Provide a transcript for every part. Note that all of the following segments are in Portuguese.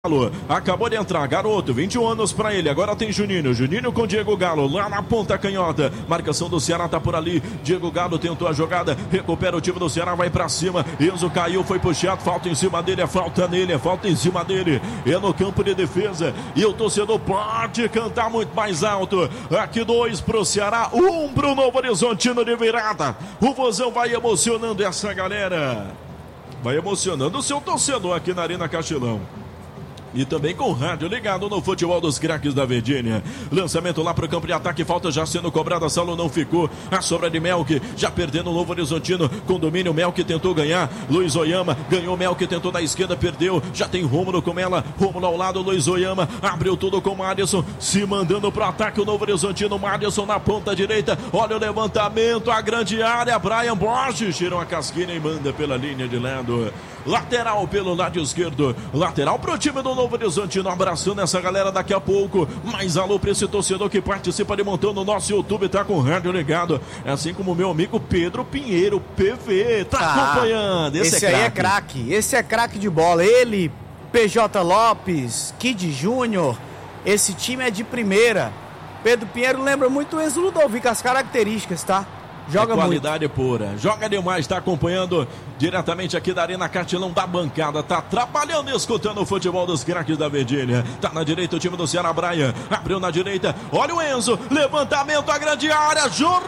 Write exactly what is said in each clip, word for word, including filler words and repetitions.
Acabou de entrar, garoto, vinte e um anos pra ele, agora tem Juninho, Juninho com Diego Galo, lá na ponta canhota, marcação do Ceará tá por ali, Diego Galo tentou a jogada, recupera o time do Ceará, vai pra cima, Enzo caiu, foi puxado, falta em cima dele, é falta nele, é falta em cima dele, é no campo de defesa, e o torcedor pode cantar muito mais alto, aqui dois pro Ceará, um pro Novo Horizontino de virada, o Vozão vai emocionando essa galera, vai emocionando o seu torcedor aqui na Arena Castelão. E também com o rádio ligado no futebol dos craques da Verdinha. Lançamento lá para o campo de ataque, falta já sendo cobrada, Saulo não ficou. A sobra de Melk, já perdendo o Novo Horizontino. Com domínio, Melk tentou ganhar. Luiz Oyama ganhou, Melk tentou da esquerda, perdeu. Já tem Rômulo com ela, Rômulo ao lado, Luiz Oyama abriu tudo com o Madison, se mandando para o ataque o Novo Horizontino. Madison na ponta direita, olha o levantamento, a grande área. Brian Borges tira uma casquinha e manda pela linha de lado. Lateral pelo lado esquerdo, lateral pro time do Novo Horizontino, abraçando essa galera daqui a pouco. Mais alô pra esse torcedor que participa de montão no nosso YouTube, tá com o rádio ligado, assim como o meu amigo Pedro Pinheiro, P V, tá ah, acompanhando. Esse, esse é aí é craque, esse é craque de bola, ele, P J Lopes, Kid Júnior, esse time é de primeira. Pedro Pinheiro lembra muito o Enzo Ludovico, as características, tá? Joga é qualidade muito. pura, joga demais, tá acompanhando diretamente aqui da Arena Castelão da bancada, tá trabalhando e escutando o futebol dos craques da Verdinha. Tá na direita o time do Ceará, Brian, abriu na direita, olha o Enzo, levantamento, a grande área,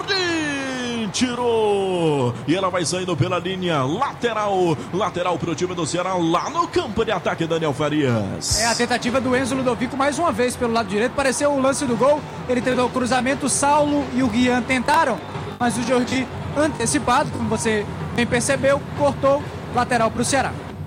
Jordi tirou, e ela vai saindo pela linha lateral, lateral pro time do Ceará, lá no campo de ataque, Daniel Farias. É a tentativa do Enzo Ludovico mais uma vez pelo lado direito, pareceu o lance do gol, ele tentou o cruzamento, Saulo e o Guian tentaram, mas o Jordi, antecipado, como você bem percebeu, cortou, lateral para o Ceará.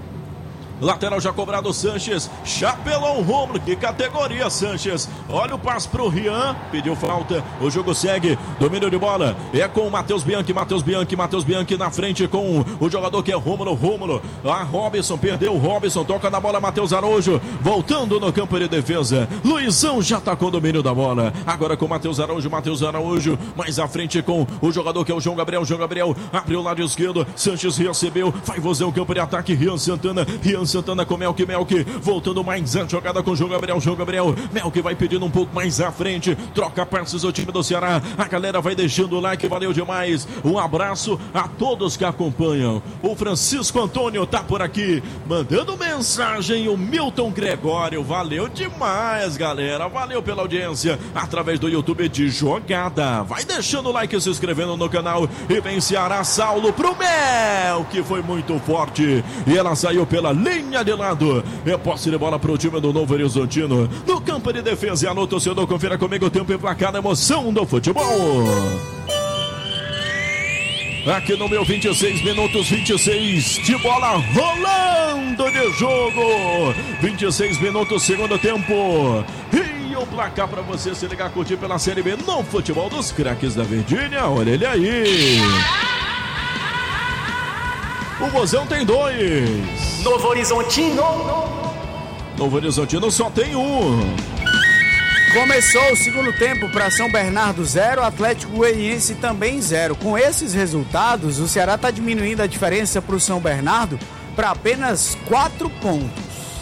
Lateral já cobrado, Sanches, chapelão Rômulo, que categoria, Sanches, olha o passe pro Rian, pediu falta, o jogo segue, domínio de bola, é com o Matheus Bianchi, Matheus Bianchi, Matheus Bianchi na frente com o jogador que é Rômulo, Rômulo, a Robson, perdeu o Robson, toca na bola, Matheus Araújo, voltando no campo de defesa, Luizão já tá com o domínio da bola, agora com o Matheus Araújo, Matheus Araújo, mais à frente com o jogador que é o João Gabriel, João Gabriel, abriu o lado esquerdo, Sanches recebeu, vai Vozão, campo de ataque, Rian Santana, Rian Santana com Melk, Melk, voltando mais a jogada com o João Gabriel, João Gabriel, Melk vai pedindo um pouco mais à frente, troca passes o time do Ceará, a galera vai deixando o like, valeu demais, um abraço a todos que acompanham, o Francisco Antônio tá por aqui, mandando mensagem, o Milton Gregório, valeu demais galera, valeu pela audiência, através do YouTube de Jogada, vai deixando o like, se inscrevendo no canal, e vem Ceará, Saulo pro Mel, que foi muito forte, e ela saiu pela linha de lado, é posse de bola pro time do Novo Horizontino, no campo de defesa, alô torcedor, confira comigo o tempo e placar da emoção do futebol. Aqui no meu vinte e seis minutos, vinte e seis de bola rolando de jogo, vinte e seis minutos, segundo tempo, e o placar para você se ligar, curtir pela Série B no futebol dos craques da Verdinha, olha ele aí. O Vozão tem dois. Novo Horizontino. Novo Horizontino só tem um. Começou o segundo tempo para São Bernardo zero, Atlético Goianiense também zero. Com esses resultados, o Ceará está diminuindo a diferença para o São Bernardo para apenas quatro pontos.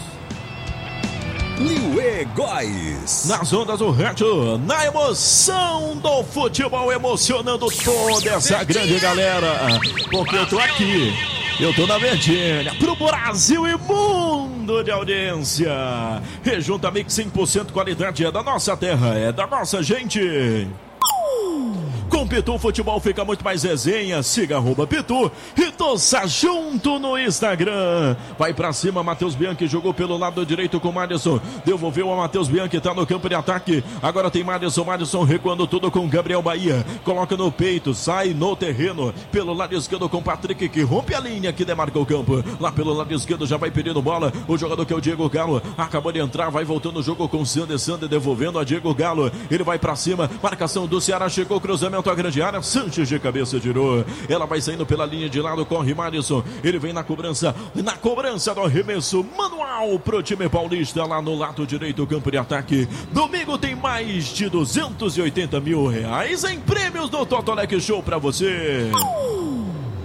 Liuê Góes. Nas ondas do rádio, na emoção do futebol, emocionando toda essa grande galera. Porque eu tô aqui, eu tô na Verdinha, pro Brasil e mundo de audiência. Rejunta Mix cem por cento qualidade, é da nossa terra, é da nossa gente. Com Pitu Futebol fica muito mais resenha. Siga arroba Pitu e torça junto no Instagram. Vai pra cima, Matheus Bianchi jogou pelo lado direito com o Madison. Devolveu a Matheus Bianchi, tá no campo de ataque. Agora tem Madison, Madison recuando tudo com Gabriel Bahia. Coloca no peito, sai no terreno. Pelo lado esquerdo com Patrick, que rompe a linha, que demarca o campo. Lá pelo lado esquerdo já vai pedindo bola. O jogador que é o Diego Galo acabou de entrar, vai voltando o jogo com o Sander, Sander devolvendo a Diego Galo. Ele vai pra cima, marcação do Ceará, chegou o cruzamento. A grande área, Sanches de cabeça tirou, ela vai saindo pela linha de lado, corre Madison, ele vem na cobrança, na cobrança do arremesso manual pro time paulista, lá no lado direito, campo de ataque. Domingo tem mais de duzentos e oitenta mil reais em prêmios do Totolec Show pra você.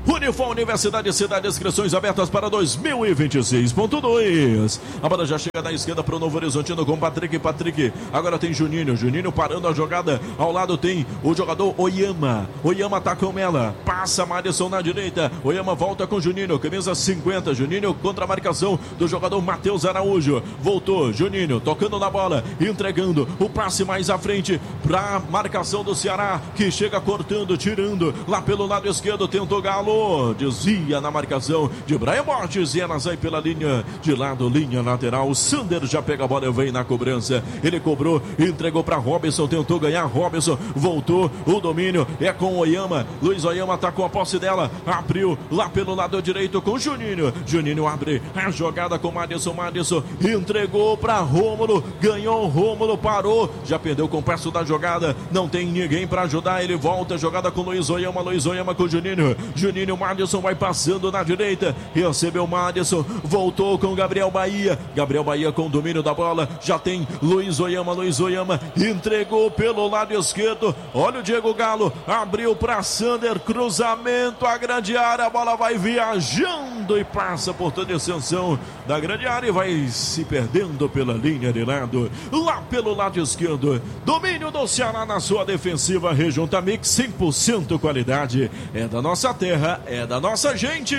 Unifom Universidade Cidade, inscrições abertas para dois mil e vinte e seis ponto dois. A bola já chega na esquerda para o Novo Horizontino com Patrick, Patrick, agora tem Juninho, Juninho parando a jogada, ao lado tem o jogador Oyama, Oyama tá com ela, passa Madison na direita, Oyama volta com Juninho, camisa cinquenta, Juninho contra a marcação do jogador Matheus Araújo, voltou, Juninho tocando na bola, entregando o passe mais à frente para a marcação do Ceará, que chega cortando, tirando, lá pelo lado esquerdo, tenta o Galo, desvia na marcação de Brian Borges e ela sai pela linha de lado, linha lateral. O Sander já pega a bola e vem na cobrança. Ele cobrou, entregou para Robinson, tentou ganhar. Robinson voltou, o domínio é com Oyama. Luiz Oyama tá com a posse dela, abriu lá pelo lado direito com Juninho. Juninho abre a jogada com Madison. Madison entregou para Rômulo, ganhou. Rômulo parou, já perdeu o compasso da jogada. Não tem ninguém para ajudar. Ele volta a jogada com Luiz Oyama. Luiz Oyama com Juninho. Juninho. O Madison vai passando na direita, recebeu o Madison, voltou com Gabriel Bahia, Gabriel Bahia com o domínio da bola, já tem Luiz Oyama, Luiz Oyama entregou pelo lado esquerdo, olha o Diego Galo, abriu para Sander, cruzamento, a grande área, a bola vai viajando e passa por toda a extensão da grande área e vai se perdendo pela linha de lado, lá pelo lado esquerdo, domínio do Ceará na sua defensiva, Rejunta Mix, cem por cento qualidade, é da nossa terra, é da nossa gente.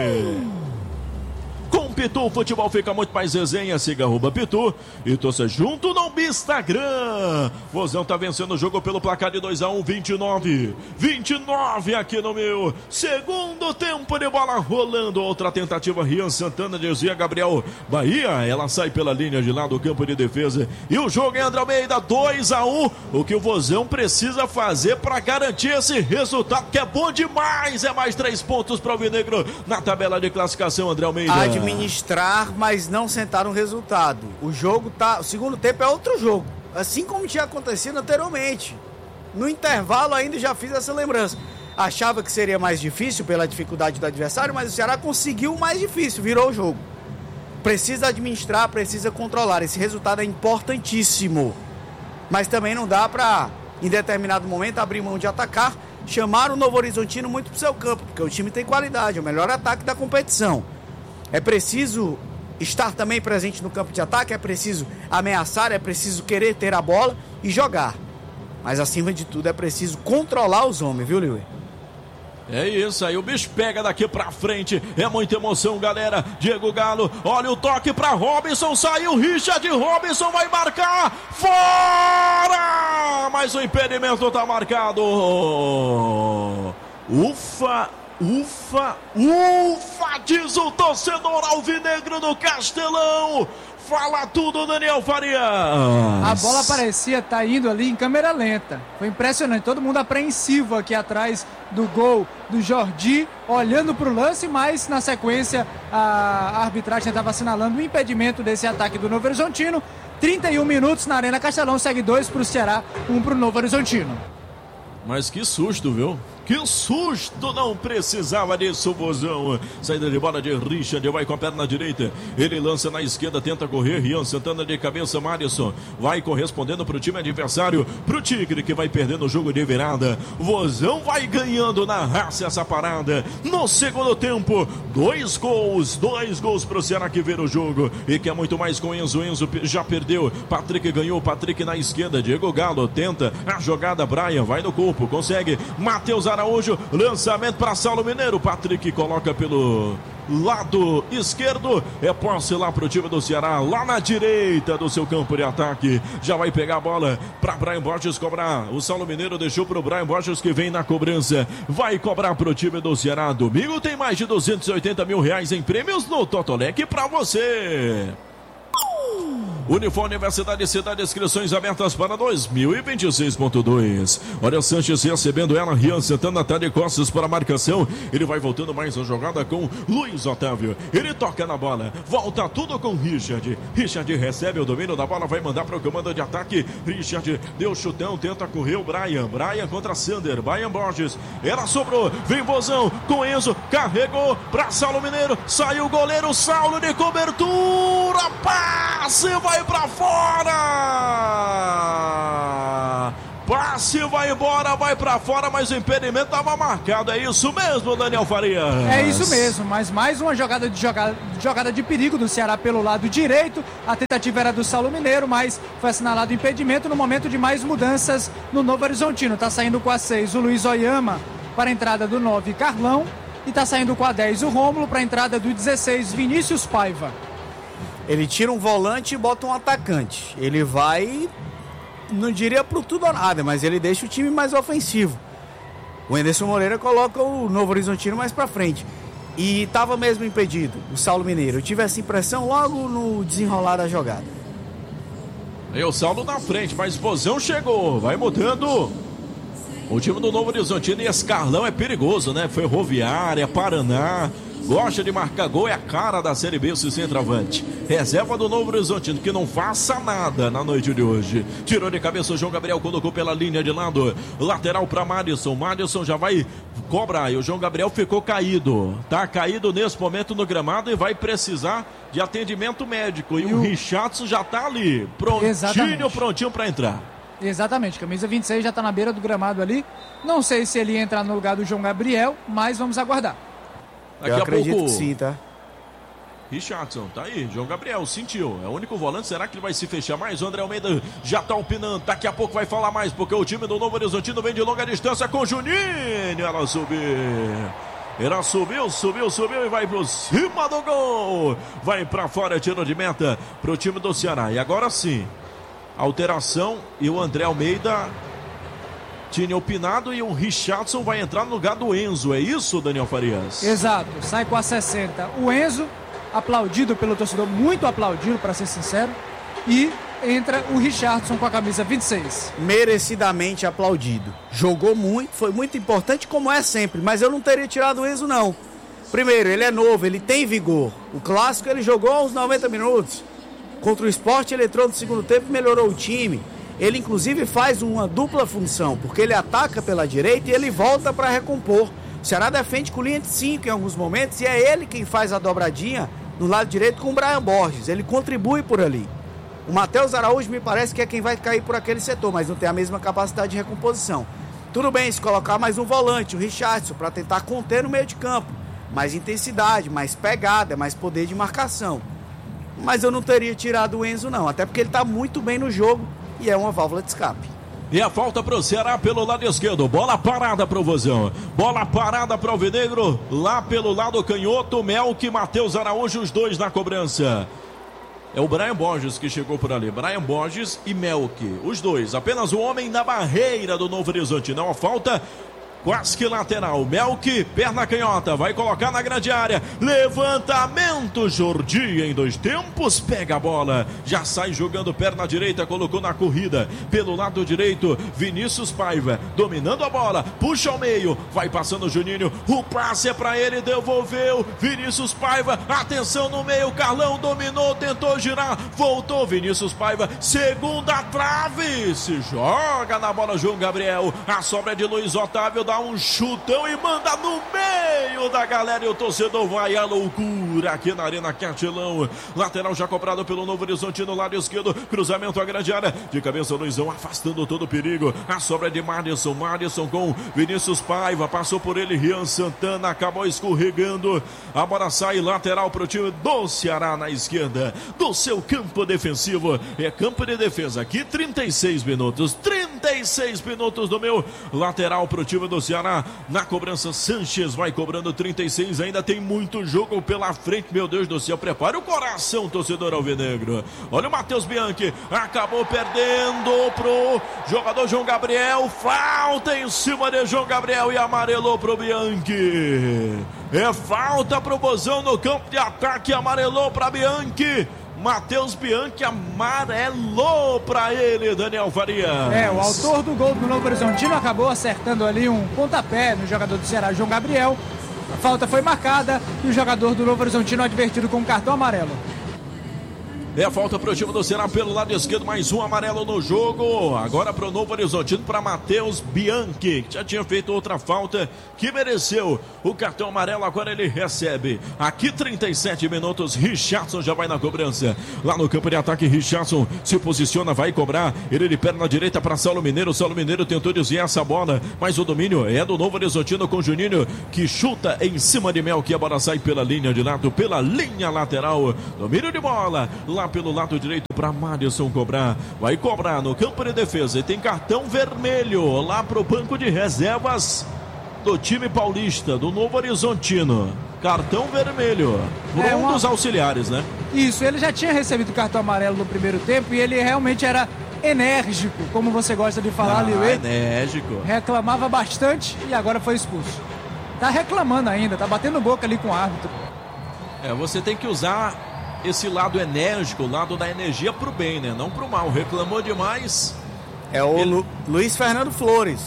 Com Pitu, o futebol fica muito mais resenha. Siga arroba Pitu e torça junto no Instagram. Vozão tá vencendo o jogo pelo placar de dois a um, vinte e nove. vinte e nove aqui no meu segundo tempo de bola rolando. Outra tentativa, Rian Santana desvia Gabriel Bahia. Ela sai pela linha de lá do campo de defesa. E o jogo é André Almeida, dois a um. O que o Vozão precisa fazer para garantir esse resultado que é bom demais. É mais três pontos para o Alvinegro na tabela de classificação, André Almeida. Administrar, mas não sentar no resultado. O jogo tá. O segundo tempo é outro jogo. Assim como tinha acontecido anteriormente. No intervalo ainda já fiz essa lembrança. Achava que seria mais difícil pela dificuldade do adversário, mas o Ceará conseguiu o mais difícil, virou o jogo. Precisa administrar, precisa controlar. Esse resultado é importantíssimo. Mas também não dá para, em determinado momento, abrir mão de atacar. Chamar o Novo Horizontino muito pro seu campo, porque o time tem qualidade, é o melhor ataque da competição. É preciso estar também presente no campo de ataque, é preciso ameaçar, é preciso querer ter a bola e jogar. Mas acima de tudo é preciso controlar os homens, viu, Liu? É isso aí, o bicho pega daqui pra frente, é muita emoção, galera. Diego Galo, olha o toque pra Robinson, saiu Richard, Robinson vai marcar, fora! Mas o impedimento tá marcado. Ufa! Ufa, ufa, diz o torcedor alvinegro do Castelão. Fala tudo, Daniel Farias. A bola parecia estar tá indo ali em câmera lenta. Foi impressionante, todo mundo apreensivo aqui atrás do gol do Jordi, olhando para o lance, mas na sequência a arbitragem estava assinalando o impedimento desse ataque do Novo Horizontino. trinta e um minutos na Arena Castelão, segue dois para o Ceará, um para o Novo Horizontino. Mas que susto, viu? Que susto, não precisava disso, Vozão. Saída de bola de Richard, vai com a perna direita. Ele lança na esquerda, tenta correr. Rian Santana de cabeça, Madison. Vai correspondendo para o time adversário, para o Tigre, que vai perdendo o jogo de virada. Vozão vai ganhando na raça essa parada. No segundo tempo, dois gols. Dois gols para o Ceará que vira o jogo. E que é muito mais com Enzo. Enzo já perdeu. Patrick ganhou. Patrick na esquerda. Diego Galo tenta a jogada. Brian vai no corpo, consegue. Matheus Araújo, lançamento para Saulo Mineiro. Patrick coloca pelo lado esquerdo. É posse lá para o time do Ceará, lá na direita do seu campo de ataque. Já vai pegar a bola para Brian Borges cobrar. O Saulo Mineiro deixou para o Brian Borges, que vem na cobrança. Vai cobrar para o time do Ceará. Domingo tem mais de duzentos e oitenta mil reais em prêmios no Totolec para você. Unifom Universidade Cidade, inscrições abertas para dois mil e vinte e seis ponto dois. Olha o Sanches recebendo ela, Rian Santana tá de costas para a marcação. Ele vai voltando mais uma jogada com Luiz Otávio. Ele toca na bola, volta tudo com Richard. Richard recebe o domínio da bola, vai mandar para o comando de ataque. Richard deu chutão, tenta correr o Brian. Brian contra Sander, Brian Borges. Ela sobrou, vem Vozão com Enzo, carregou para Saulo Mineiro. Saiu o goleiro Saulo de cobertura, passe, vai pra fora! passe, vai embora, vai pra fora, mas o impedimento estava marcado. É isso mesmo, Daniel Farias? É isso mesmo, mas mais uma jogada de, jogada, jogada de perigo do Ceará pelo lado direito. A tentativa era do Saulo Mineiro, mas foi assinalado impedimento no momento de mais mudanças no Novo Horizontino. Tá saindo com a seis o Luiz Oyama para a entrada do nove, Carlão. E tá saindo com a dez o Rômulo para a entrada do dezesseis, Vinícius Paiva. Ele tira um volante e bota um atacante. Ele vai, não diria pro tudo ou nada, mas ele deixa o time mais ofensivo. O Anderson Moreira coloca o Novo Horizontino mais pra frente. E estava mesmo impedido, o Saulo Mineiro. Eu tive essa impressão logo no desenrolar da jogada. E o Saulo na frente, mas Vozão chegou, vai mudando. O time do Novo Horizontino, e esse Carlão é perigoso, né? Ferroviária, Paraná. Gosta de marcar gol, é a cara da Série B, esse centroavante. Reserva do Novo Horizontino, que não faça nada na noite de hoje. Tirou de cabeça o João Gabriel, colocou pela linha de lado. Lateral para Madison. Madison já vai cobrar. E o João Gabriel ficou caído. Tá caído nesse momento no gramado e vai precisar de atendimento médico. E, e o, o Richardson já tá ali. Prontinho, Exatamente. prontinho para entrar. Exatamente, camisa vinte e seis já tá na beira do gramado ali. Não sei se ele entra no lugar do João Gabriel, mas vamos aguardar. Daqui Eu a acredito pouco, que sim, tá? Richardson, tá aí, João Gabriel, sentiu, é o único volante, será que ele vai se fechar mais? O André Almeida já tá opinando, daqui a pouco vai falar mais, porque o time do Novo Horizontino vem de longa distância com o Juninho, ela subiu, ela subiu, subiu, subiu e vai por cima do gol, vai pra fora, tiro de meta pro time do Ceará, e agora sim, alteração e o André Almeida tinha opinado e o Richardson vai entrar no lugar do Enzo, é isso, Daniel Farias? Exato, sai com a sessenta o Enzo, aplaudido pelo torcedor, muito aplaudido para ser sincero, e entra o Richardson com a camisa vinte e seis. Merecidamente aplaudido, jogou muito, foi muito importante como é sempre, mas eu não teria tirado o Enzo não. Primeiro, ele é novo, ele tem vigor, o clássico ele jogou aos noventa minutos, contra o Sport ele entrou no segundo tempo e melhorou o time. Ele inclusive faz uma dupla função, porque ele ataca pela direita e ele volta para recompor. O Ceará defende com linha de cinco em alguns momentos e é ele quem faz a dobradinha no lado direito com o Brian Borges. Ele contribui por ali. O Matheus Araújo me parece que é quem vai cair por aquele setor, mas não tem a mesma capacidade de recomposição. Tudo bem se colocar mais um volante, o Richardson, para tentar conter no meio de campo. Mais intensidade, mais pegada, mais poder de marcação. Mas eu não teria tirado o Enzo não, até porque ele está muito bem no jogo. E é uma válvula de escape. E a falta para o Ceará pelo lado esquerdo. Bola parada para o Vozão. Bola parada para o Alvinegro. Lá pelo lado canhoto, Melk, Matheus Araújo, os dois na cobrança. É o Brian Borges que chegou por ali. Brian Borges e Melk. Os dois. Apenas o homem na barreira do Novo Horizonte. Não a falta. Quase que lateral, Melk, perna canhota, vai colocar na grande área, levantamento, Jordi em dois tempos, pega a bola, já sai jogando perna direita, colocou na corrida, pelo lado direito, Vinícius Paiva, dominando a bola, puxa ao meio, vai passando o Juninho, o passe é pra ele, devolveu, Vinícius Paiva, atenção no meio, Carlão dominou, tentou girar, voltou, Vinícius Paiva, segunda trave, se joga na bola, João Gabriel, a sobra é de Luiz Otávio, dá um chutão e manda no meio da galera e o torcedor vai à loucura aqui na Arena Castelão. Lateral já cobrado pelo Novo Horizonte no lado esquerdo, cruzamento à grande área, de cabeça o Luizão afastando todo o perigo, a sobra é de Madison, Madison com Vinícius Paiva, passou por ele, Rian Santana, acabou escorregando, a bola sai lateral para o time do Ceará na esquerda, do seu campo defensivo, é campo de defesa aqui, trinta e seis minutos, trinta e seis minutos do meu lateral para o time do Ceará, na cobrança Sanches vai cobrando trinta e seis, ainda tem muito jogo pela frente, meu Deus do céu, prepare o coração, torcedor alvinegro, olha o Matheus Bianchi, acabou perdendo pro jogador João Gabriel, falta em cima de João Gabriel e amarelou pro Bianchi, é falta pro Vozão no campo de ataque, amarelou pra Bianchi, Matheus Bianchi amarelou para ele, Daniel Farias. É, o autor do gol do Novo Horizontino acabou acertando ali um pontapé no jogador do Ceará, João Gabriel. A falta foi marcada e o jogador do Novo Horizontino advertido com um cartão amarelo. É falta para o time do Ceará pelo lado esquerdo, mais um amarelo no jogo. Agora para o Novo Horizontino, para Matheus Bianchi, que já tinha feito outra falta, que mereceu o cartão amarelo, agora ele recebe. Aqui trinta e sete minutos, Richardson já vai na cobrança. Lá no campo de ataque, Richardson se posiciona, vai cobrar. Ele de perna direita para Saulo Mineiro. Saulo Mineiro tentou desviar essa bola, mas o domínio é do Novo Horizontino com Juninho, que chuta em cima de Mel, que a bola sai pela linha de lado, pela linha lateral. Domínio de bola, lá pelo lado direito para Madison cobrar. Vai cobrar no campo de defesa e tem cartão vermelho lá para o banco de reservas do time paulista, do Novo Horizontino. Cartão vermelho por é um uma... dos auxiliares, né? Isso, ele já tinha recebido cartão amarelo no primeiro tempo e ele realmente era enérgico, como você gosta de falar, ah, Liuê. Enérgico. Reclamava bastante e agora foi expulso. Tá reclamando ainda, tá batendo boca ali com o árbitro. É, você tem que usar esse lado enérgico, o lado da energia pro bem, né? Não pro mal. Reclamou demais. É o Ele... Lu... Luiz Fernando Flores.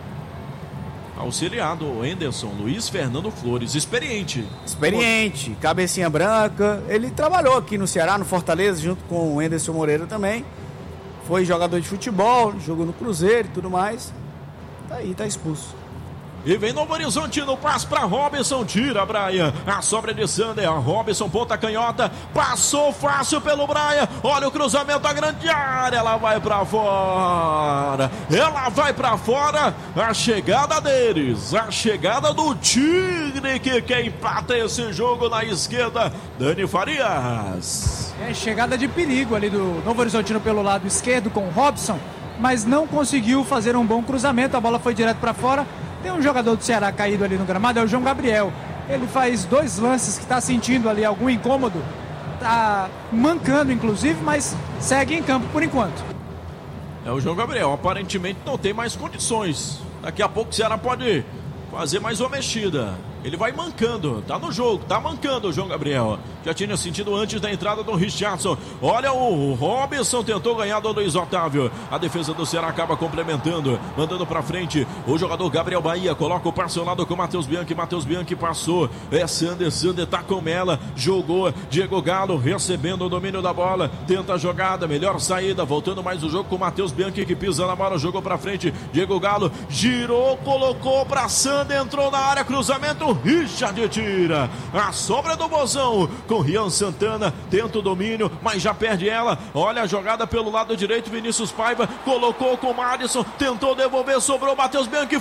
Auxiliado, o Anderson, Luiz Fernando Flores, experiente. Experiente, cabecinha branca. Ele trabalhou aqui no Ceará, no Fortaleza, junto com o Anderson Moreira também. Foi jogador de futebol, jogou no Cruzeiro e tudo mais. Tá aí, tá expulso. E vem Novo Horizontino, passe para Robson, tira Brian, a sobra de Sander, a Robson, ponta canhota, passou fácil pelo Brian, olha o cruzamento da grande área, ela vai para fora, ela vai para fora, a chegada deles, a chegada do Tigre, que quer empata esse jogo na esquerda, Dani Farias. É chegada de perigo ali do Novo Horizontino pelo lado esquerdo com o Robson, mas não conseguiu fazer um bom cruzamento, a bola foi direto para fora. Tem um jogador do Ceará caído ali no gramado, é o João Gabriel. Ele faz dois lances que está sentindo ali algum incômodo. Tá mancando, inclusive, mas segue em campo por enquanto. É o João Gabriel, aparentemente não tem mais condições. Daqui a pouco o Ceará pode fazer mais uma mexida. Ele vai mancando, tá no jogo, tá mancando o João Gabriel. Já tinha sentido antes da entrada do Richardson. Olha, o Robson tentou ganhar do Luiz Otávio. A defesa do Ceará acaba complementando, mandando pra frente. O jogador Gabriel Bahia coloca o passe ao lado com o Matheus Bianchi. Matheus Bianchi passou. É Sander, Sander tá com ela. Jogou. Diego Galo recebendo o domínio da bola. Tenta a jogada, melhor saída. Voltando mais o jogo com o Matheus Bianchi, que pisa na bola, jogou pra frente. Diego Galo girou, colocou pra Sander, entrou na área, cruzamento. Richard tira a sobra do Bozão com Rian Santana, tenta o domínio, mas já perde ela. Olha a jogada pelo lado direito, Vinícius Paiva colocou com o Madison, tentou devolver, sobrou Matheus Bianchi,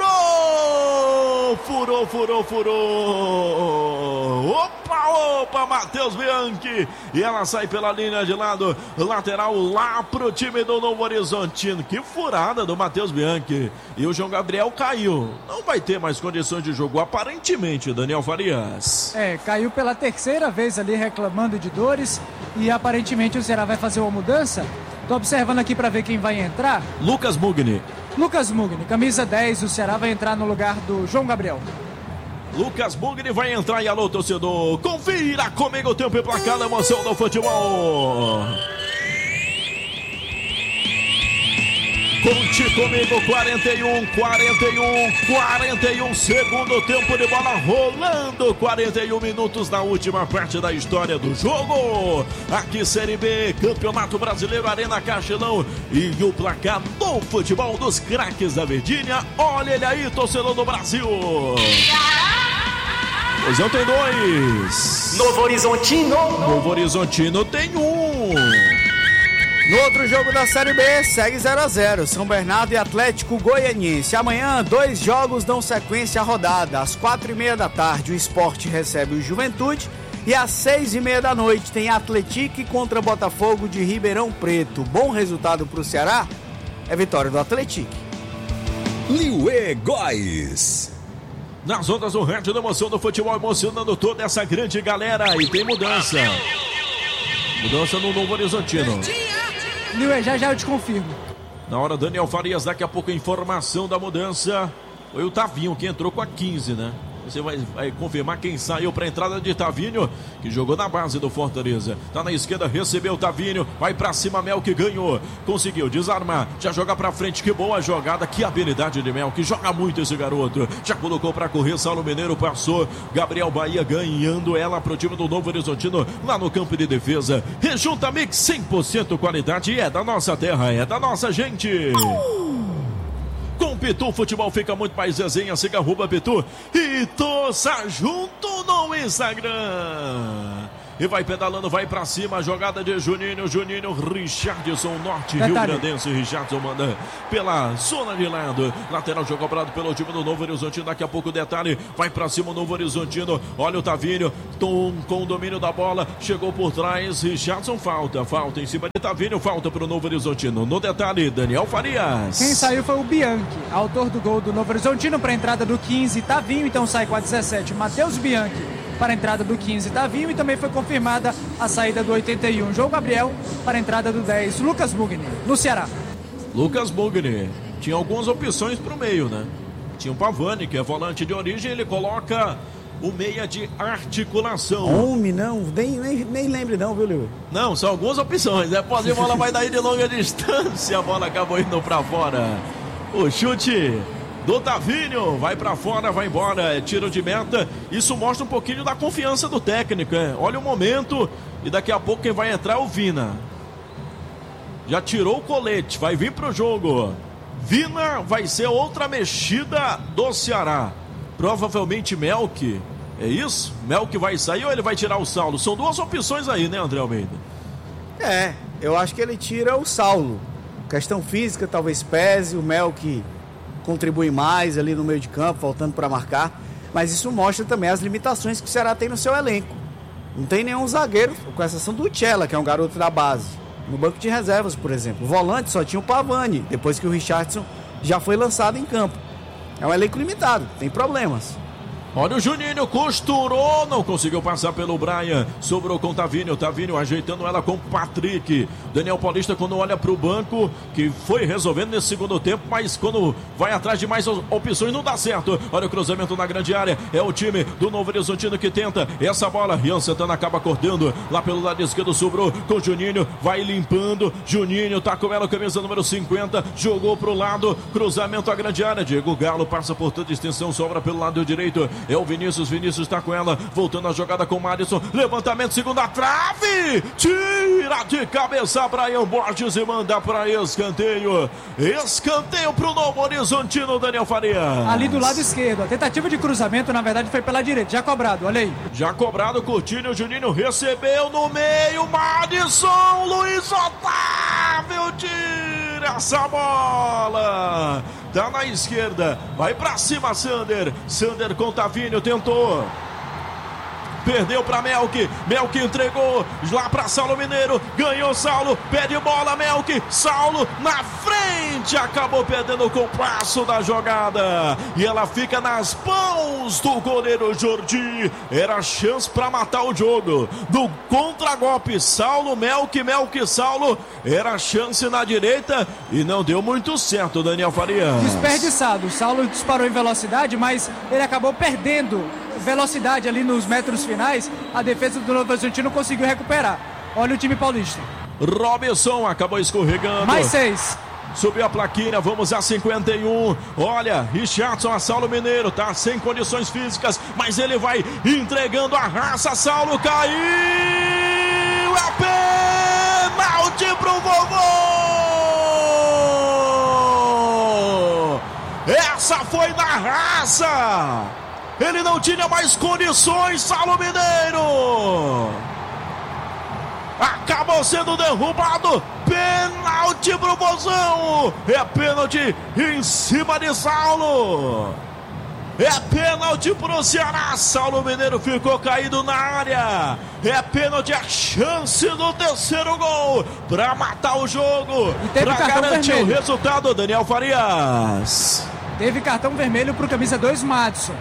furou, furou, furou, furou. Opa, opa, Matheus Bianchi, e ela sai pela linha de lado, lateral lá pro time do Novo Horizontino. Que furada do Matheus Bianchi. E o João Gabriel caiu, não vai ter mais condições de jogo aparentemente. Daniel Farias. É, caiu pela terceira vez ali reclamando de dores e aparentemente o Ceará vai fazer uma mudança. Tô observando aqui para ver quem vai entrar. Lucas Mugni. Lucas Mugni, camisa dez, o Ceará vai entrar no lugar do João Gabriel. Lucas Mugni vai entrar e alô, torcedor. Confira comigo o tempo e placar da emoção do futebol. Conte comigo, quarenta e um, quarenta e um, quarenta e um, segundo tempo de bola rolando, quarenta e um minutos na última parte da história do jogo. Aqui Série B, Campeonato Brasileiro, Arena Castelão, e o placar do futebol dos craques da Virgínia. Olha ele aí, torcedor do Brasil. Poisão tem dois. Novo Horizontino. Novo Horizontino tem um. No outro jogo da Série B, segue zero a zero, São Bernardo e Atlético Goianiense. Amanhã, dois jogos dão sequência à rodada. Às quatro e meia da tarde, o Sport recebe o Juventude. E às seis e meia da noite, tem Atlético contra Botafogo de Ribeirão Preto. Bom resultado para o Ceará é vitória do Atlético. Liuê Góes. Nas ondas do rádio da emoção do futebol, emocionando toda essa grande galera. E tem mudança. Mudança no Novo Horizontino. Liuê, já já eu te confirmo. Na hora, Daniel Farias, daqui a pouco a informação da mudança. Foi o Tavinho que entrou com a quinze, né? Você vai, vai confirmar quem saiu para a entrada de Tavinho, que jogou na base do Fortaleza. Tá na esquerda, recebeu o Tavinho, vai para cima, Mel que ganhou, conseguiu desarmar, já joga para frente, que boa jogada, que habilidade de Mel, que joga muito esse garoto. Já colocou para correr, Saulo Mineiro passou, Gabriel Bahia ganhando ela pro time do Novo Horizontino lá no campo de defesa. Rejunta Mix cem por cento qualidade, é da nossa terra, é da nossa gente. Com Pitu, futebol fica muito mais resenha. Siga arroba Pitu e torça junto no Instagram. E vai pedalando, vai pra cima, a jogada de Juninho, Juninho, Richardson, Norte, Rio Grandense, Richardson manda pela zona de lado, lateral jogo cobrado pelo time do Novo Horizontino, daqui a pouco o detalhe, vai pra cima o Novo Horizontino, olha o Tavinho, Tom com o domínio da bola, chegou por trás, Richardson, falta, falta em cima de Tavinho, falta pro Novo Horizontino, no detalhe, Daniel Farias. Quem saiu foi o Bianchi, autor do gol do Novo Horizontino para a entrada do quinze, Tavinho, então sai com a dezessete, Matheus Bianchi. Para a entrada do quinze, Tavinho, e também foi confirmada a saída do oitenta e um, João Gabriel, para a entrada do dez, Lucas Mugni, no Ceará. Lucas Mugni, tinha algumas opções para o meio, né? Tinha o Pavani, que é volante de origem, ele coloca o meia de articulação. Homem, não, nem, nem, nem lembre não, viu, Leo? Não, são algumas opções, né? Pode a bola vai daí de longa distância, a bola acabou indo para fora. O chute do Tavinho, vai pra fora, vai embora, é tiro de meta. Isso mostra um pouquinho da confiança do técnico, é. Olha o momento, e daqui a pouco quem vai entrar é o Vina. Já tirou o colete, vai vir pro jogo. Vina vai ser outra mexida do Ceará. Provavelmente Melk, é isso? Melk vai sair ou ele vai tirar o Saulo? São duas opções aí, né, André Almeida? É, eu acho que ele tira o Saulo. Questão física talvez pese, o Melk contribui mais ali no meio de campo, faltando para marcar, mas isso mostra também as limitações que o Ceará tem no seu elenco. Não tem nenhum zagueiro, com exceção do Tchela, que é um garoto da base, no banco de reservas, por exemplo. O volante só tinha o Pavani, depois que o Richardson já foi lançado em campo. É um elenco limitado, tem problemas. Olha o Juninho, costurou, não conseguiu passar pelo Brian, sobrou com o Tavinho, Tavinho ajeitando ela com o Patrick. Daniel Paulista quando olha para o banco, que foi resolvendo nesse segundo tempo, mas quando vai atrás de mais opções não dá certo. Olha o cruzamento na grande área, é o time do Novo Horizontino que tenta essa bola. Rian Santana acaba cortando, lá pelo lado esquerdo sobrou com o Juninho, vai limpando, Juninho tá com ela, camisa número cinquenta, jogou pro lado, cruzamento à grande área, Diego Galo passa por toda extensão, sobra pelo lado direito. É o Vinícius, Vinícius está com ela, voltando a jogada com o Madison, levantamento, segunda trave, tira de cabeça Brian Borges e manda para escanteio, escanteio para o Novo Horizontino, Daniel Farias. Ali do lado esquerdo, a tentativa de cruzamento na verdade foi pela direita, já cobrado, olha aí. Já cobrado, Coutinho, o Juninho recebeu no meio, Madison, Luiz Otávio tira essa bola. Tá na esquerda, vai pra cima Sander, Sander com Tavinho, tentou, perdeu pra Melk, Melk entregou lá pra Saulo Mineiro, ganhou Saulo, pede bola Melk, Saulo na frente, acabou perdendo o compasso da jogada, e ela fica nas mãos do goleiro Jordi. Era a chance pra matar o jogo, do contragolpe, Saulo, Melk, Melk, Saulo, era a chance na direita, e não deu muito certo, Daniel Farias. Desperdiçado, o Saulo disparou em velocidade, mas ele acabou perdendo velocidade ali nos metros finais, a defesa do Novo Horizontino conseguiu recuperar. Olha o time paulista. Robinson acabou escorregando. Mais seis. Subiu a plaquinha, vamos a cinquenta e um. Olha, Richardson a Saulo Mineiro, tá sem condições físicas, mas ele vai entregando a raça. Saulo caiu, é pênalti pro vovô. Essa foi na raça. Ele não tinha mais condições, Saulo Mineiro. Acabou sendo derrubado. Pênalti pro Bozão. É pênalti em cima de Saulo. É pênalti pro Ceará. Saulo Mineiro ficou caído na área. É pênalti, a chance do terceiro gol para matar o jogo, para garantir vermelho. O resultado, Daniel Farias. Teve cartão vermelho pro camisa dois, Madison.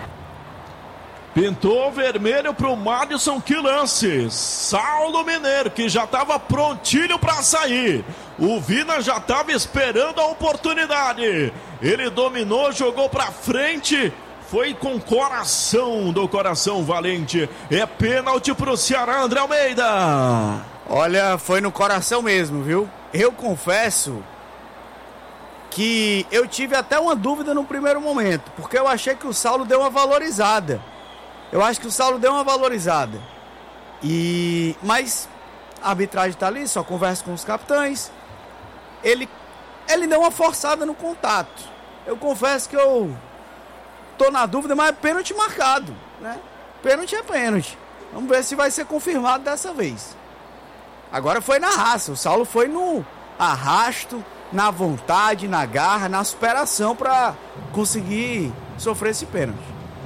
Pintou vermelho pro Madison, que lance. Saulo Mineiro, que já estava prontinho para sair. O Vina já estava esperando a oportunidade. Ele dominou, jogou para frente, Foi com coração do coração valente. É pênalti pro Ceará, André Almeida. Olha, foi no coração mesmo, viu? Eu confesso que eu tive até uma dúvida no primeiro momento, porque eu achei que o Saulo deu uma valorizada. Eu acho que o Saulo deu uma valorizada. E mas a arbitragem tá ali, só conversa com os capitães. Ele ele deu uma forçada no contato. Eu confesso que eu tô na dúvida, mas é pênalti marcado, né? Pênalti é pênalti. Vamos ver se vai ser confirmado dessa vez. Agora foi na raça. O Saulo foi no arrasto, na vontade, na garra, na superação para conseguir sofrer esse pênalti.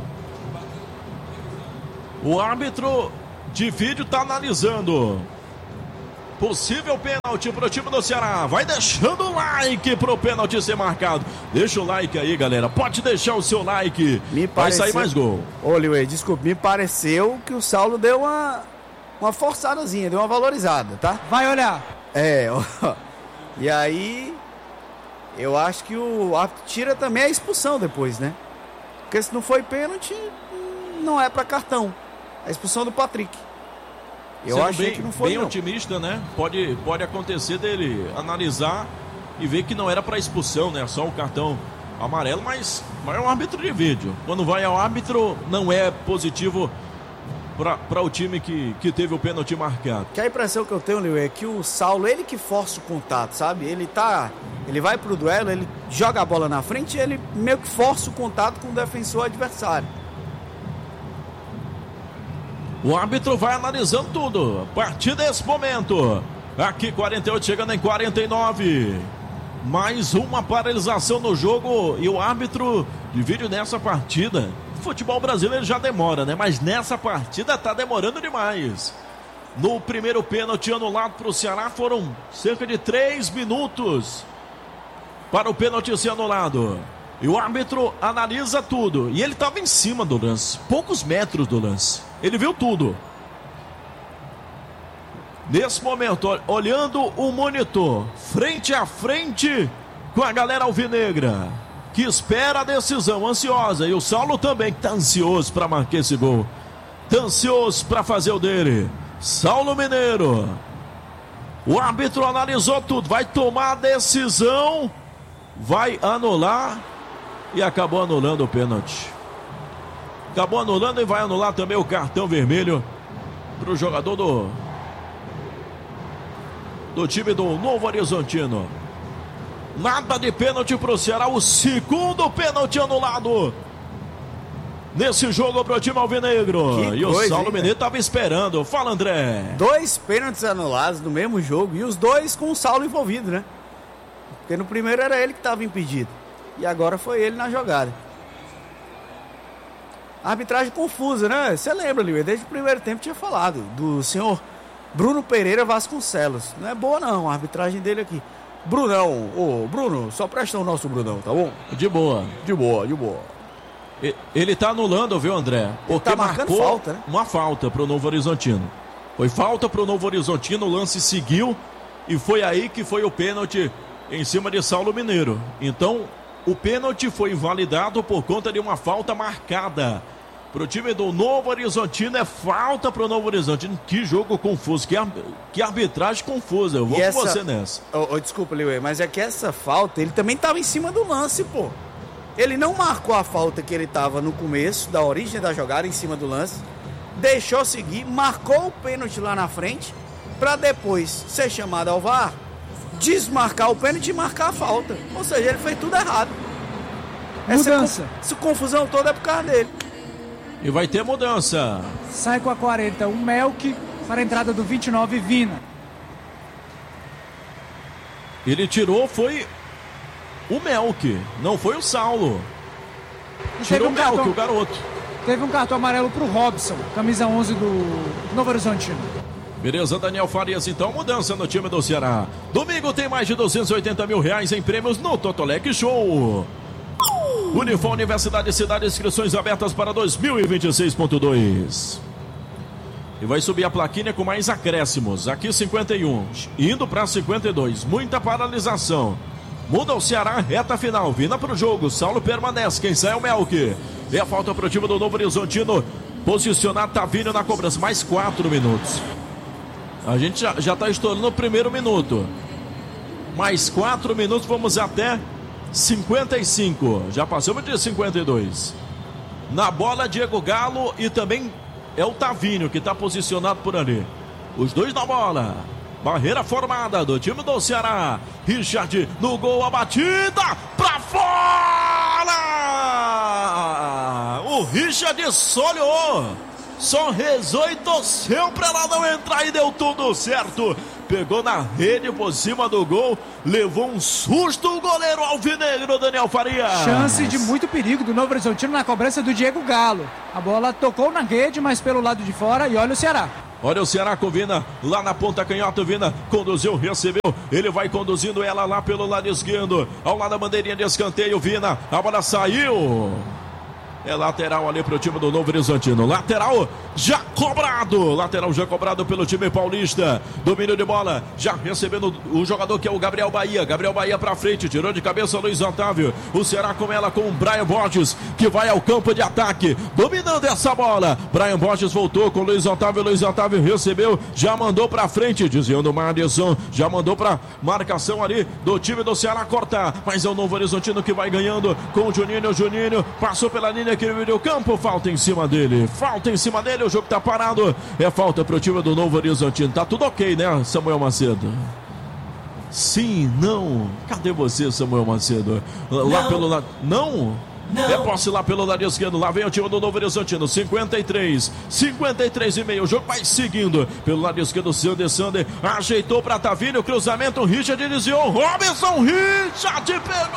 O árbitro de vídeo tá analisando possível pênalti pro time do Ceará. Vai deixando o like pro pênalti ser marcado. Deixa o like aí, galera. Pode deixar o seu like. Me Vai pareceu... sair mais gol. Ô, Liuê, desculpe, me pareceu que o Saulo deu uma, uma forçadazinha, deu uma valorizada, tá? Vai olhar. É, ó. E aí, eu acho que o árbitro tira também a expulsão depois, né? Porque se não foi pênalti, não é pra cartão. A expulsão do Patrick. Eu Sendo achei bem, que não foi, bem não. otimista, né? Pode, pode acontecer dele analisar e ver que não era para expulsão, né? Só o cartão amarelo, mas vai ao árbitro de vídeo. Quando vai ao árbitro, não é positivo para o time que, que teve o pênalti marcado. Que a impressão que eu tenho, Liu, é que o Saulo, ele que força o contato, sabe? Ele tá, ele vai pro duelo, ele joga a bola na frente e ele meio que força o contato com o defensor adversário. O árbitro vai analisando tudo. A partir desse momento. Aqui quarenta e oito chegando em quarenta e nove. Mais uma paralisação no jogo. E o árbitro de vídeo nessa partida. Futebol brasileiro já demora, né? Mas nessa partida tá demorando demais. No primeiro pênalti anulado para o Ceará foram cerca de três minutos para o pênalti ser anulado. E o árbitro analisa tudo. E ele estava em cima do lance. Poucos metros do lance. Ele viu tudo. Nesse momento, olhando o monitor, frente a frente com a galera alvinegra, que espera a decisão, ansiosa. E o Saulo também, que está ansioso para marcar esse gol. Está ansioso para fazer o dele. Saulo Mineiro. O árbitro analisou tudo. Vai tomar a decisão. Vai anular. E acabou anulando o pênalti. Acabou anulando e vai anular também o cartão vermelho para o jogador do do time do Novo Horizontino. Nada de pênalti para o Ceará. O segundo pênalti anulado nesse jogo para o time alvinegro. Que e coisa, o Saulo hein, Mineiro estava esperando. Fala, André. Dois pênaltis anulados no mesmo jogo e os dois com o Saulo envolvido, né? Porque no primeiro era ele que estava impedido. E agora foi ele na jogada. Arbitragem confusa, né? Você lembra, Lívia? Desde o primeiro tempo tinha falado do senhor Bruno Pereira Vasconcelos. Não é boa não a arbitragem dele aqui. Brunão, ô Bruno, só presta o nosso Brunão, tá bom? De boa. De boa, de boa. Ele tá anulando, viu, André? Porque tá marcando marcou falta, né? Uma falta pro Novo Horizontino. Foi falta pro Novo Horizontino, o lance seguiu e foi aí que foi o pênalti em cima de Saulo Mineiro. Então, o pênalti foi invalidado por conta de uma falta marcada. Pro time do Novo Horizontino é falta pro Novo Horizontino. Que jogo confuso, que, ar... que arbitragem confusa. Eu vou e com essa... você nessa. Oh, oh, desculpa, Liuê, mas é que essa falta, ele também tava em cima do lance, pô. Ele não marcou a falta que ele tava no começo, da origem da jogada, em cima do lance. Deixou seguir, marcou o pênalti lá na frente, pra depois ser chamado ao V A R, desmarcar o pênalti e marcar a falta. Ou seja, ele fez tudo errado. Mudança. Essa, essa confusão toda é por causa dele. E vai ter mudança. Sai com a quarenta o Melk para a entrada do vinte e nove, Vina. Ele tirou, foi o Melk, não foi o Saulo. Tirou um o Melk, cartão, o garoto. Teve um cartão amarelo para o Robson, camisa onze do Novo Horizontino. Beleza, Daniel Farias, então, mudança no time do Ceará. Domingo tem mais de duzentos e oitenta mil reais em prêmios no Totolec Show. Unifor Universidade Cidade, inscrições abertas para dois mil e vinte e seis ponto dois. E vai subir a plaquinha com mais acréscimos. Aqui cinquenta e um, indo para cinquenta e dois. Muita paralisação. Muda o Ceará, reta final. Vina para o jogo. Saulo permanece. Quem sai é o Melk. É falta para o time do Novo Horizontino. Posicionado Tavinho na cobrança. Mais quatro minutos. A gente já, já tá estourando o primeiro minuto. Mais quatro minutos, vamos até cinquenta e cinco. Já passamos de cinquenta e dois. Na bola, Diego Galo e também é o Tavinho que está posicionado por ali. Os dois na bola. Barreira formada do time do Ceará. Richard no gol, a batida pra fora! O Richard só olhou, só rezou e torceu pra ela não entrar e deu tudo certo. Pegou na rede por cima do gol, levou um susto o goleiro alvinegro Daniel Faria. Chance de muito perigo do Novo Horizontino na cobrança do Diego Galo. A bola tocou na rede, mas pelo lado de fora, e olha o Ceará. Olha o Ceará com o Vina, lá na ponta canhota, o Vina conduziu, recebeu, ele vai conduzindo ela lá pelo lado esquerdo, ao lado da bandeirinha de escanteio, Vina, a bola saiu. É lateral ali para o time do Novo Horizontino. Lateral já cobrado. Lateral já cobrado pelo time paulista. Domínio de bola. Já recebendo o jogador que é o Gabriel Bahia. Gabriel Bahia para frente. Tirou de cabeça o Luiz Otávio. O Ceará com ela com o Brian Borges, que vai ao campo de ataque. Dominando essa bola. Brian Borges voltou com o Luiz Otávio. Luiz Otávio recebeu. Já mandou para frente. Desviando o Madison. Já mandou para marcação ali do time do Ceará cortar. Mas é o Novo Horizontino que vai ganhando com o Juninho. O Juninho passou pela linha aqui no meio do campo, falta em cima dele, falta em cima dele, o jogo tá parado, é falta pro time do Novo Horizontino. Tá tudo ok, né, Samuel Macedo? Sim, não, cadê você, Samuel Macedo? Lá não. Pelo lado, não? Não. É posse lá pelo lado esquerdo, lá vem o time do Novo Horizontino, cinquenta e três, cinquenta e três e meio, o jogo vai seguindo, pelo lado esquerdo, o Sander Sander ajeitou pra Tavinho, cruzamento, Richard desviou, Robinson, Richard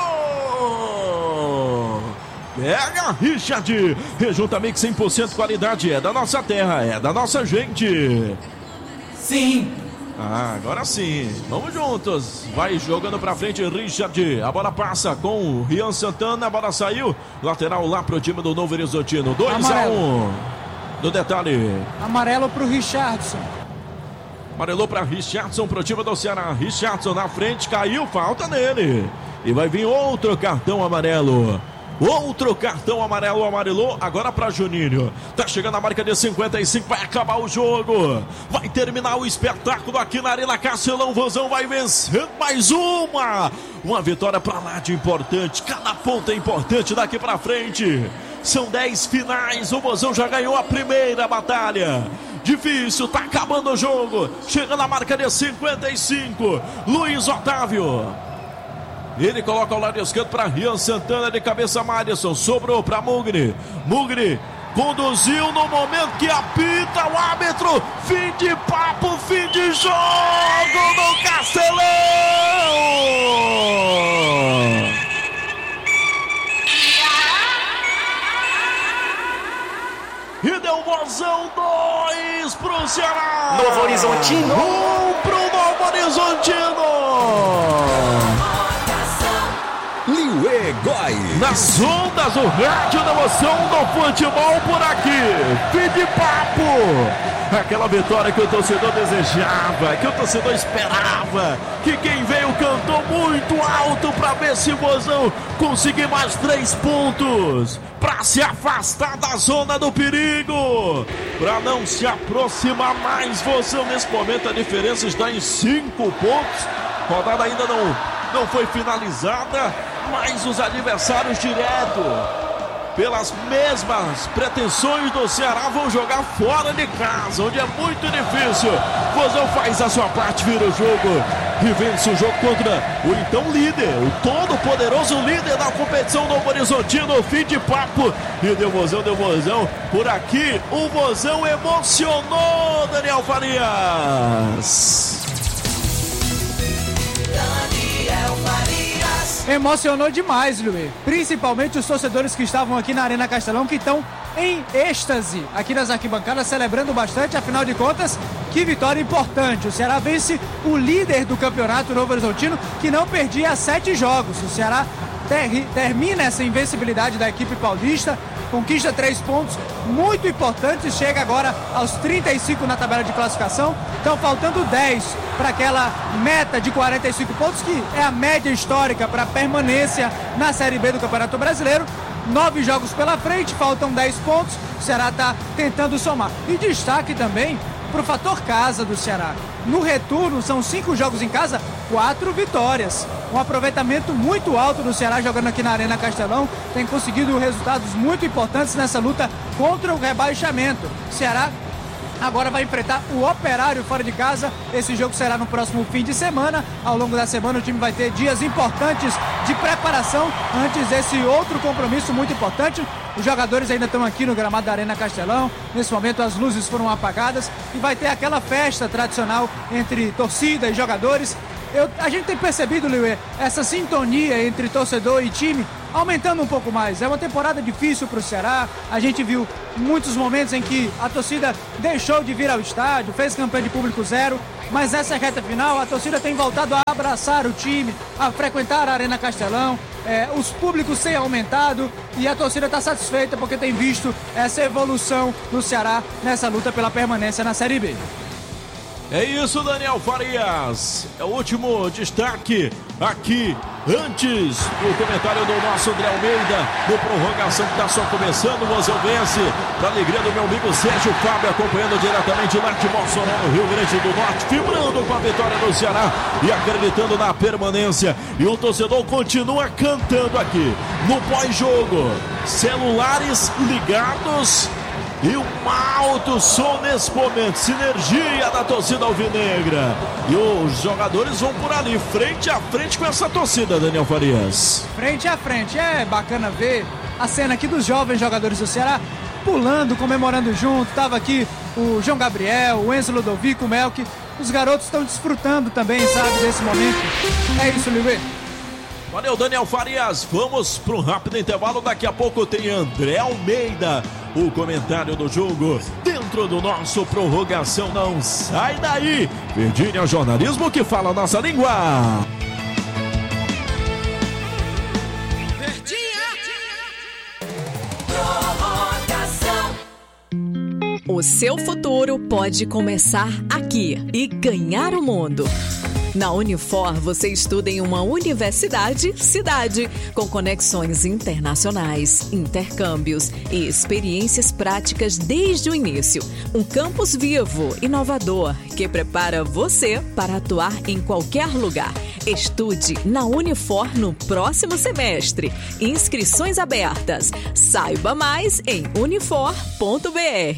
pegou! Pega, Richard, Rejunta Mix cem por cento qualidade, é da nossa terra, é da nossa gente. Sim. Ah, agora sim, vamos juntos, vai jogando pra frente Richard, a bola passa com o Rian Santana, a bola saiu, lateral lá pro time do Novo Horizontino, dois a um, no detalhe. Amarelo pro Richardson. Amarelou pra Richardson pro time do Ceará, Richardson na frente, caiu, falta nele, e vai vir outro cartão amarelo. Outro cartão amarelo, amarelou agora para Juninho. Tá chegando a marca de cinquenta e cinco, vai acabar o jogo. Vai terminar o espetáculo aqui na Arena Castelão. Vozão vai vencer mais uma. Uma vitória para lá de importante. Cada ponto é importante daqui para frente. São dez finais. O Vozão já ganhou a primeira batalha. Difícil, tá acabando o jogo. Chegando a marca de cinquenta e cinco. Luiz Otávio. Ele coloca ao lado esquerdo para Rian Santana, de cabeça Madison, sobrou para Mugni. Mugni conduziu no momento que apita o árbitro. Fim de papo, fim de jogo no Castelão. E deu Vozão, dois pro Ceará. Novo Horizontino. Um pro Novo Horizontino. Liuê Góes. Nas ondas, o rádio da emoção do futebol por aqui. Fim de papo. Aquela vitória que o torcedor desejava, que o torcedor esperava, que quem veio cantou muito alto para ver se o Vozão conseguir mais três pontos, para se afastar da zona do perigo, para não se aproximar mais. Vozão, nesse momento a diferença está em cinco pontos. Rodada ainda não, não foi finalizada, mas os adversários direto, pelas mesmas pretensões do Ceará, vão jogar fora de casa, onde é muito difícil. Vozão faz a sua parte, vira o jogo e vence o jogo contra o então líder, o todo poderoso líder da competição, Novo Horizontino. Fim de papo, e deu Vozão, deu Vozão. Por aqui o Vozão emocionou, Daniel Farias. Emocionou demais, Luiz. Principalmente os torcedores que estavam aqui na Arena Castelão, que estão em êxtase aqui nas arquibancadas, celebrando bastante. Afinal de contas, que vitória importante. O Ceará vence o líder do campeonato, Novo Horizontino, que não perdia sete jogos. O Ceará ter, termina essa invencibilidade da equipe paulista, conquista três pontos muito importantes, chega agora aos trinta e cinco na tabela de classificação. Estão faltando dez para aquela meta de quarenta e cinco pontos, que é a média histórica para permanência na Série B do Campeonato Brasileiro. nove jogos pela frente, faltam dez pontos, o Ceará está tentando somar. E destaque também para o fator casa do Ceará. No retorno, são cinco jogos em casa, quatro vitórias. Um aproveitamento muito alto do Ceará jogando aqui na Arena Castelão. Tem conseguido resultados muito importantes nessa luta contra o rebaixamento. O Ceará agora vai enfrentar o Operário fora de casa. Esse jogo será no próximo fim de semana. Ao longo da semana o time vai ter dias importantes de preparação antes desse outro compromisso muito importante. Os jogadores ainda estão aqui no gramado da Arena Castelão. Nesse momento as luzes foram apagadas e vai ter aquela festa tradicional entre torcida e jogadores. Eu, a gente tem percebido, Liuê, essa sintonia entre torcedor e time aumentando um pouco mais. É uma temporada difícil para o Ceará. A gente viu muitos momentos em que a torcida deixou de vir ao estádio, fez campanha de público zero, mas essa reta final a torcida tem voltado a abraçar o time, a frequentar a Arena Castelão. É, os públicos têm aumentado e a torcida está satisfeita porque tem visto essa evolução do Ceará nessa luta pela permanência na Série B. É isso, Daniel Farias. É o último destaque aqui, antes do comentário do nosso André Almeida, no prorrogação que está só começando. O Mozelbense, para alegria do meu amigo Sérgio Fábio, acompanhando diretamente lá de Mossoró, no Rio Grande do Norte, vibrando com a vitória do Ceará e acreditando na permanência. E o torcedor continua cantando aqui no pós-jogo. Celulares ligados e um alto som nesse momento, sinergia da torcida alvinegra. E os jogadores vão por ali, frente a frente com essa torcida, Daniel Farias. Frente a frente, é bacana ver a cena aqui dos jovens jogadores do Ceará pulando, comemorando junto. Tava aqui o João Gabriel, o Enzo Ludovico, o Melk. Os garotos estão desfrutando também, sabe, desse momento. É isso, Liuê. Valeu, Daniel Farias. Vamos para um rápido intervalo. Daqui a pouco tem André Almeida, o comentário do jogo dentro do nosso prorrogação. Não sai daí. Virgínia Jornalismo, que fala a nossa língua. O seu futuro pode começar aqui e ganhar o mundo. Na Unifor, você estuda em uma universidade cidade, com conexões internacionais, intercâmbios e experiências práticas desde o início. Um campus vivo, inovador, que prepara você para atuar em qualquer lugar. Estude na Unifor no próximo semestre. Inscrições abertas. Saiba mais em unifor ponto br.